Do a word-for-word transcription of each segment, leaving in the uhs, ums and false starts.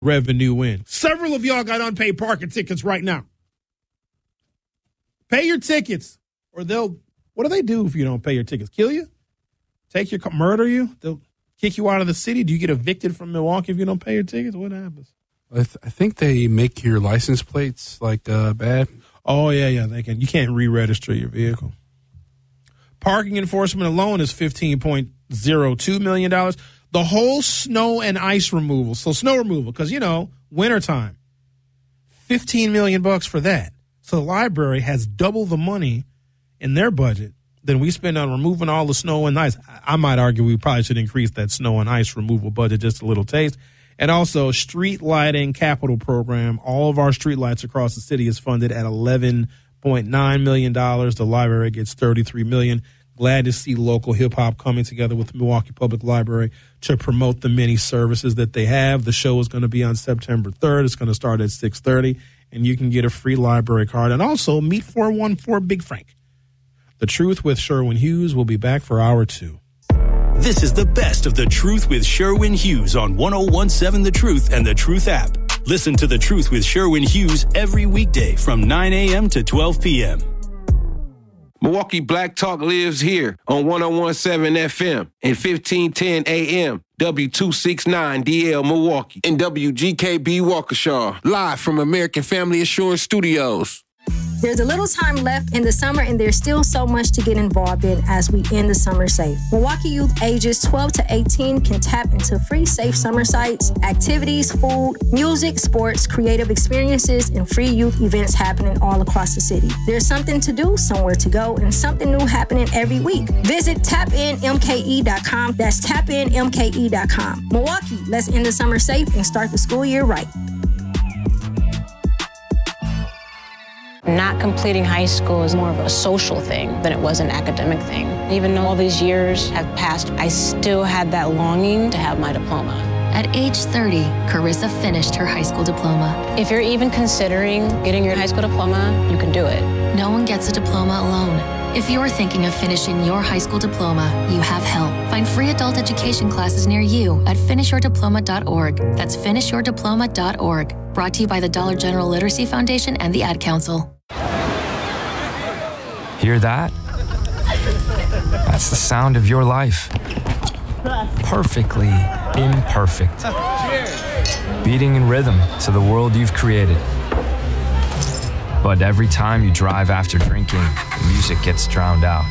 revenue in. Several of y'all got unpaid parking tickets right now. Pay your tickets, or they'll, what do they do if you don't pay your tickets? Kill you? Take your car, murder you? They'll kick you out of the city? Do you get evicted from Milwaukee if you don't pay your tickets? What happens? I, th- I think they make your license plates like uh, bad. Oh, yeah, yeah. They can. You can't re-register your vehicle. Parking enforcement alone is fifteen point oh two million dollars. The whole snow and ice removal. So snow removal, because, you know, wintertime. fifteen million bucks for that. So the library has double the money in their budget than we spend on removing all the snow and ice. I might argue we probably should increase that snow and ice removal budget just a little taste. And also, street lighting capital program. All of our street lights across the city is funded at eleven point nine million dollars. The library gets thirty-three million dollars. Glad to see local hip-hop coming together with the Milwaukee Public Library to promote the many services that they have. The show is going to be on September third. It's going to start at six thirty, and you can get a free library card. And also, meet four one four Big Frank. The Truth with Sherwin Hughes will be back for hour two. This is the best of The Truth with Sherwin Hughes on one oh one seven The Truth and The Truth app. Listen to The Truth with Sherwin Hughes every weekday from nine a.m. to twelve p.m. Milwaukee Black Talk lives here on one oh one seven F M and fifteen ten A M, W two sixty-nine D L Milwaukee, and W G K B Waukesha, live from American Family Assurance Studios. There's a little time left in the summer, and there's still so much to get involved in as we end the summer safe. Milwaukee youth ages twelve to eighteen can tap into free safe summer sites, activities, food, music, sports, creative experiences, and free youth events happening all across the city. There's something to do, somewhere to go, and something new happening every week. Visit tap in M K E dot com. That's tap in M K E dot com. Milwaukee, let's end the summer safe and start the school year right. Not completing high school is more of a social thing than it was an academic thing. Even though all these years have passed, I still had that longing to have my diploma. At age thirty, Carissa finished her high school diploma. If you're even considering getting your high school diploma, you can do it. No one gets a diploma alone. If you're thinking of finishing your high school diploma, you have help. Find free adult education classes near you at finish your diploma dot org. That's finish your diploma dot org. Brought to you by the Dollar General Literacy Foundation and the Ad Council. Hear that? That's the sound of your life. Perfectly imperfect. Beating in rhythm to the world you've created. But every time you drive after drinking, the music gets drowned out.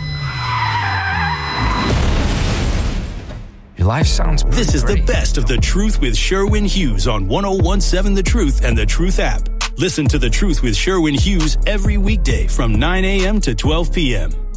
Your life sounds pretty This is great. the best of The Truth with Sherwin Hughes on one oh one seven The Truth and The Truth app. Listen to The Truth with Sherwin Hughes every weekday from nine a.m. to twelve p.m.